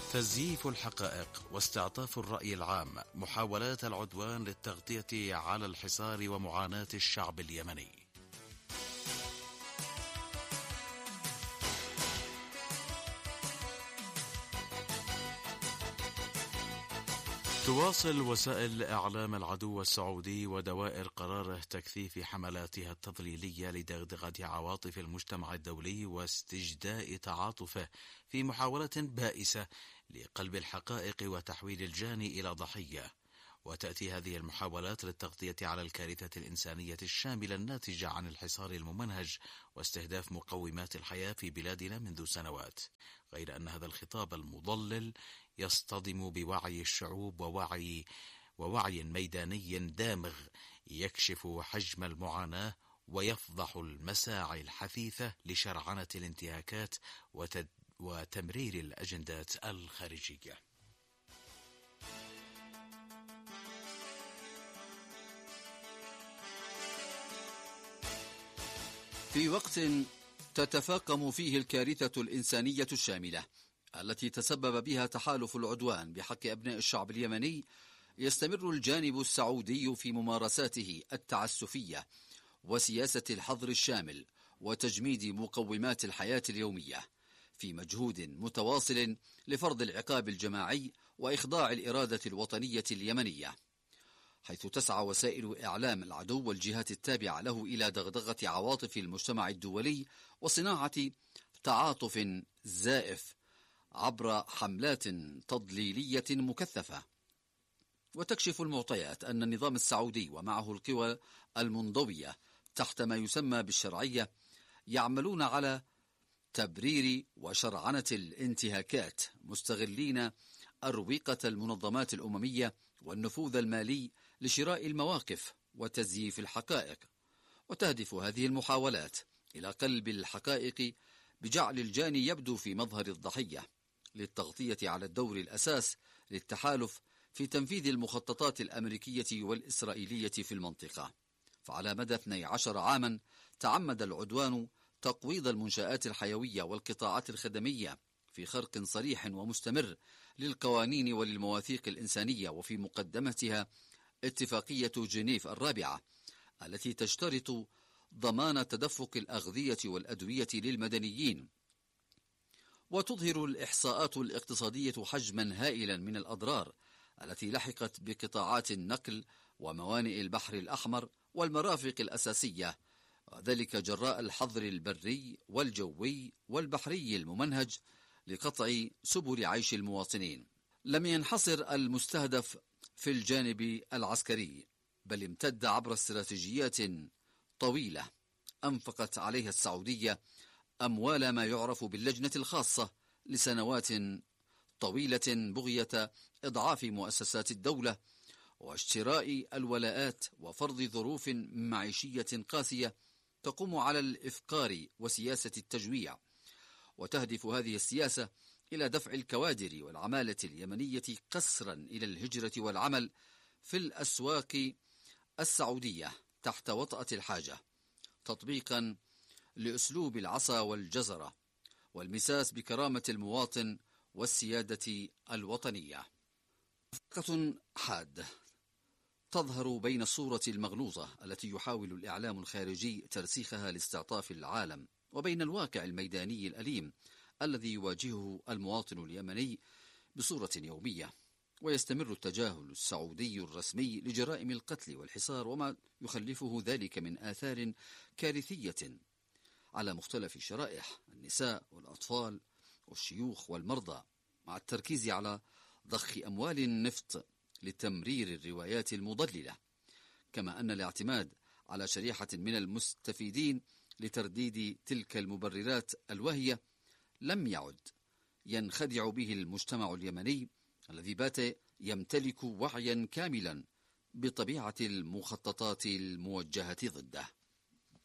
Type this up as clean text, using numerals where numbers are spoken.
تزييف الحقائق واستعطاف الرأي العام، محاولات العدوان للتغطية على الحصار ومعاناة الشعب اليمني. تواصل وسائل إعلام العدو السعودي ودوائر قراره تكثيف حملاتها التضليلية لدغدغة عواطف المجتمع الدولي واستجداء تعاطفه في محاولة بائسة لقلب الحقائق وتحويل الجاني إلى ضحية. وتأتي هذه المحاولات للتغطية على الكارثة الإنسانية الشاملة الناتجة عن الحصار الممنهج واستهداف مقومات الحياة في بلادنا منذ سنوات، غير أن هذا الخطاب المضلل يصطدم بوعي الشعوب ووعي ميداني دامغ يكشف حجم المعاناة ويفضح المساعي الحثيثة لشرعنة الانتهاكات وتمرير الأجندات الخارجية. في وقت تتفاقم فيه الكارثة الإنسانية الشاملة التي تسبب بها تحالف العدوان بحق أبناء الشعب اليمني، يستمر الجانب السعودي في ممارساته التعسفية وسياسة الحظر الشامل وتجميد مقومات الحياة اليومية في مجهود متواصل لفرض العقاب الجماعي وإخضاع الإرادة الوطنية اليمنية، حيث تسعى وسائل إعلام العدو والجهات التابعة له إلى دغدغة عواطف المجتمع الدولي وصناعة تعاطف زائف عبر حملات تضليلية مكثفة. وتكشف المعطيات أن النظام السعودي ومعه القوى المنضوية تحت ما يسمى بالشرعية يعملون على تبرير وشرعنة الانتهاكات، مستغلين أروقة المنظمات الأممية والنفوذ المالي لشراء المواقف وتزييف الحقائق. وتهدف هذه المحاولات إلى قلب الحقائق بجعل الجاني يبدو في مظهر الضحية للتغطية على الدور الأساس للتحالف في تنفيذ المخططات الأمريكية والإسرائيلية في المنطقة. فعلى مدى 12 عاما تعمد العدوان تقويض المنشآت الحيوية والقطاعات الخدمية في خرق صريح ومستمر للقوانين وللمواثيق الإنسانية، وفي مقدمتها اتفاقية جنيف الرابعة التي تشترط ضمان تدفق الأغذية والأدوية للمدنيين. وتظهر الإحصاءات الاقتصادية حجما هائلا من الأضرار التي لحقت بقطاعات النقل وموانئ البحر الأحمر والمرافق الأساسية، وذلك جراء الحظر البري والجوي والبحري الممنهج لقطع سبل عيش المواطنين. لم ينحصر المستهدف في الجانب العسكري، بل امتد عبر استراتيجيات طويلة أنفقت عليها السعودية أموال ما يعرف باللجنة الخاصة لسنوات طويلة بغية إضعاف مؤسسات الدولة واشتراء الولاءات وفرض ظروف معيشية قاسية تقوم على الإفقار وسياسة التجويع. وتهدف هذه السياسة إلى دفع الكوادر والعمالة اليمنية قسرا إلى الهجرة والعمل في الأسواق السعودية تحت وطأة الحاجة، تطبيقا لأسلوب العصا والجزرة والمساس بكرامة المواطن والسيادة الوطنية. فرقة حادة تظهر بين الصورة المغلوظة التي يحاول الإعلام الخارجي ترسيخها لاستعطاف العالم وبين الواقع الميداني الأليم الذي يواجهه المواطن اليمني بصورة يومية. ويستمر التجاهل السعودي الرسمي لجرائم القتل والحصار وما يخلفه ذلك من آثار كارثية على مختلف شرائح النساء والأطفال والشيوخ والمرضى، مع التركيز على ضخ أموال النفط لتمرير الروايات المضللة، كما أن الاعتماد على شريحة من المستفيدين لترديد تلك المبررات الواهية لم يعد ينخدع به المجتمع اليمني الذي بات يمتلك وعيا كاملا بطبيعة المخططات الموجهة ضده.